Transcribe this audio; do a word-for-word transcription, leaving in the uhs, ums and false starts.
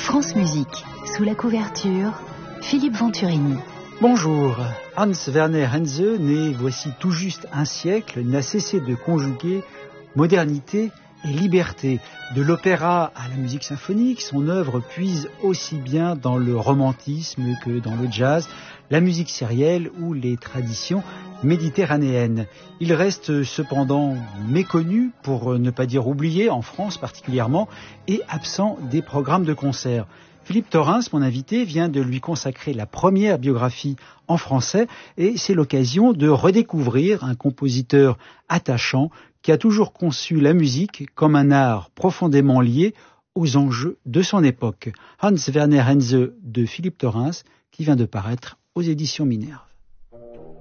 France Musique, sous la couverture, Philippe Venturini. Bonjour, Hans Werner Henze, né voici tout juste un siècle, n'a cessé de conjuguer modernité et liberté. De l'opéra à la musique symphonique, son œuvre puise aussi bien dans le romantisme que dans le jazz, la musique sérielle ou les traditions méditerranéennes. Il reste cependant méconnu, pour ne pas dire oublié, en France particulièrement, et absent des programmes de concert. Philippe Thorens, mon invité, vient de lui consacrer la première biographie en français et c'est l'occasion de redécouvrir un compositeur attachant qui a toujours conçu la musique comme un art profondément lié aux enjeux de son époque. Hans Werner Henze de Philippe Thorens, qui vient de paraître aux éditions Mineure.